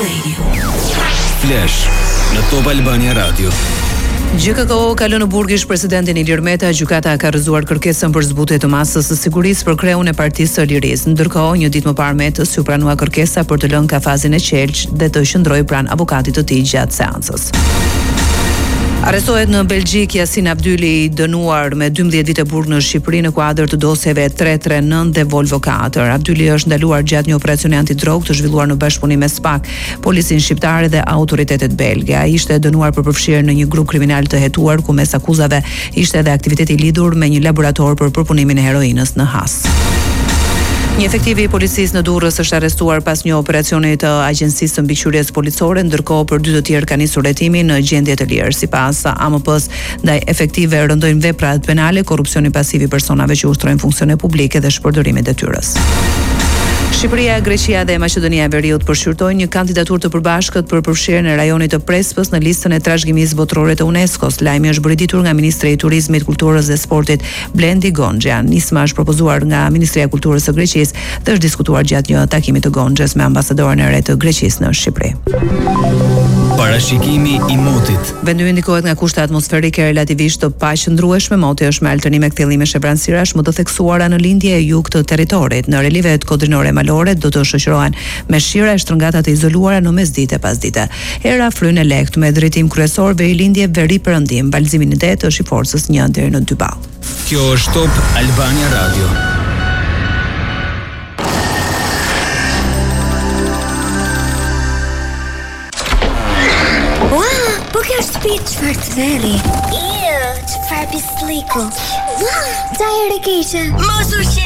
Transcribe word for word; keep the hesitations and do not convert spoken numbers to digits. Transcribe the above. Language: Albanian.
Radio. Flash në Top Albania Radio. G K K O ka lënë në burgish presidentin Ilir Meta. Gjykata ka rrëzuar kërkesën për zbutje të masës së sigurisë për kreun e Partisë së Lirisë. Ndërkohë, një ditë më parë Metës ju pranua kërkesa për të lënë kafazin e Qelç dhe të qëndrojë pranë avokatit të tij gjatë seancës. Arrestohet në Belgjik Yasin Abdyli, i dënuar me dymbëdhjetë vite burg në Shqipëri në kuadër të dosjeve tre tre nëntë dhe Volvo katër. Abdyli është ndaluar gjatë një operacioni antidrogë të zhvilluar në bashkëpunim me SPAK, policinë shqiptare dhe autoritetet belge. Ai ishte dënuar për përfshirje në një grup kriminal të hetuar ku mes akuzave ishte edhe aktiviteti i lidhur me një laborator për përpunimin e heroinës në Has. Një efektiv i policisë në Durrës është arrestuar pas një operacioni të Agjencisë së Mbikëqyrjes Policore, ndërkohë për dy të tjerë ka nisur hetimi në gjendje të lirë. Sipas A M P-s, ndaj efektive rëndojnë veprat penale, korrupsioni pasiv i personave që ushtrojnë funksione publike dhe shpërdorim i detyrës. Shqipëria, Greqia dhe Maqedonia e Veriut përshkruajnë një kandidaturë të përbashkët për përfshirjen e rajonit të Prespës në listën e trashëgimisë botërore të UNESCO-s. Lajmi është bërë ditur nga Ministri i Turizmit, Kulturës dhe Sportit Blendi Gonxha. Nisma është propozuar nga Ministria e Kulturës së Greqisë dhe është diskutuar gjatë një takimi të Gonxhës me ambasadoren e re të Greqisë në Shqipëri. Parashikimi i motit. Vendi indikohet nga kushte atmosferike relativisht të paqëndrueshme. Moti është me alternime kthjellime shevranësirash më të theksuara në lindje e jug të territorit. Në relivet kodrinore malore do të shoqërohen me shira e shtrëngata të izoluara në mesditë e pasdite. Era fryn e lehtë me drejtim kryesor verilindje veri perëndim. Balzimi në det është i forcës një deri në dy ball. Kjo është Top Albania Radio. Çfarë të veri? Iu, çfarë pisliku? Ua, ta ere keqe. Mos ushqe